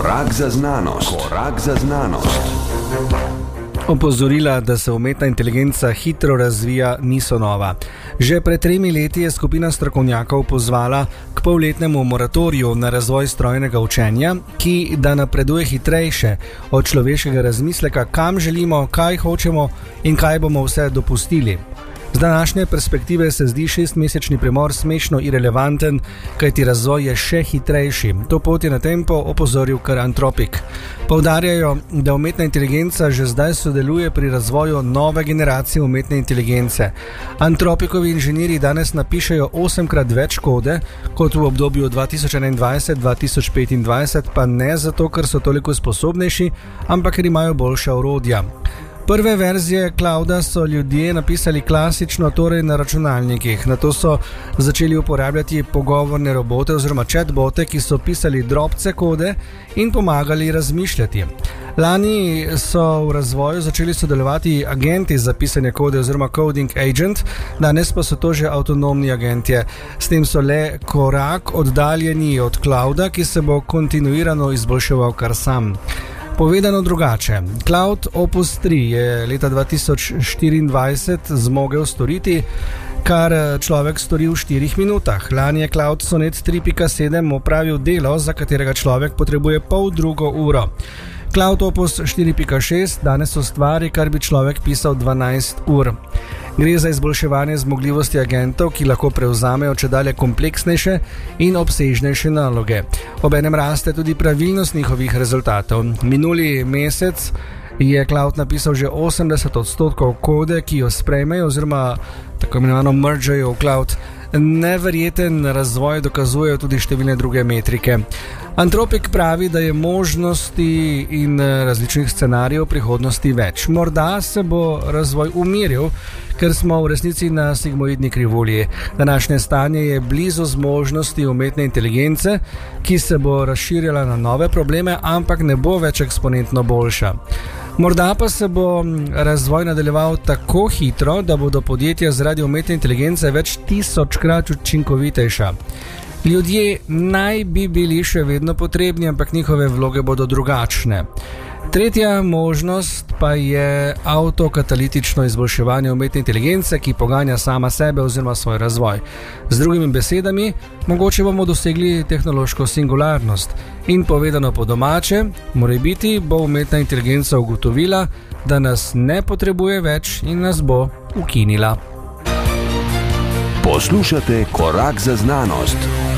Korak za znanost. Korak za znanost. Opozorila, da se umetna inteligenca hitro razvija, niso nova. Že pred 3 leti je skupina strokovnjakov pozvala k polletnemu moratoriju na razvoj strojnega učenja, ki da napreduje hitrejše od človeškega razmisleka, kam želimo, kaj hočemo in kaj bomo vse dopustili. Z današnje perspektive se zdi 6-mesečni premor smešno irelevanten, kajti razvoj je še hitrejši. To pot je na tempo opozoril kar Anthropic. Poudarjajo, da umetna inteligenca že zdaj sodeluje pri razvoju nove generacije umetne inteligence. Anthropicovi inženirji danes napišejo 8-krat več kode kot v obdobju 2021-2025, pa ne zato, ker so toliko sposobnejši, ampak ker imajo boljša orodja. Prve verzije clouda so ljudje napisali klasično, torej na računalnikih. Nato so začeli uporabljati pogovorne robote oziroma chatbote, ki so pisali drobce kode in pomagali razmišljati. Lani so v razvoju začeli sodelovati agenti za pisanje kode oziroma coding agent, danes pa so to že avtonomni agentje. S tem so le korak oddaljeni od clouda, ki se bo kontinuirano izboljševal kar sam. Povedano drugače, Cloud Opus 3 je leta 2024 zmogel storiti, kar človek stori v 4 minutah. Lani je Cloud Sonnet 3.7 opravil delo, za katerega človek potrebuje poldrugo uro. Cloud Opus 4.6 danes ustvari, kar bi človek pisal 12 ur. Gre za izboljševanje zmogljivosti agentov, ki lahko prevzamejo čedalje kompleksnejše in obsežnejše naloge. Obenem raste tudi pravilnost njihovih rezultatov. Minuli mesec je Cloud napisal že 80% kode, ki jo sprejmejo oziroma tako imenovano mergejo v Cloud. Neverjeten razvoj dokazujejo tudi številne druge metrike. Anthropic pravi, da je možnosti in različnih scenarijev v prihodnosti več. Morda se bo razvoj umiril, ker smo v resnici na sigmoidni krivulji. Današnje stanje je blizu zmožnosti umetne inteligence, ki se bo razširjala na nove probleme, ampak ne bo več eksponentno boljša. Morda pa se bo razvoj nadaljeval tako hitro, da bodo podjetja zaradi umetne inteligence več 1000-krat učinkovitejša. Ljudje naj bi bili še vedno potrebni, ampak njihove vloge bodo drugačne. Tretja možnost pa je avtokatalitično izboljševanje umetne inteligence, ki poganja sama sebe oziroma svoj razvoj. Z drugimi besedami, mogoče bomo dosegli tehnološko singularnost. In povedano po domače, morebiti bo umetna inteligenca ugotovila, da nas ne potrebuje več in nas bo ukinila. Poslušate Korak za znanost.